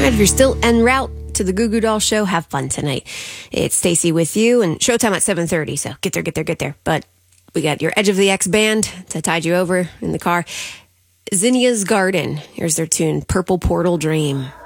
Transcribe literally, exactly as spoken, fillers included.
right, if you're still en route to the Goo Goo Doll show, have fun tonight. It's Stacy with you, and showtime at seven thirty, so get there, get there, get there. But we got your Edge of the X band to tide you over in the car. Zinnia's Garden. Here's their tune, Purple Portal Dream.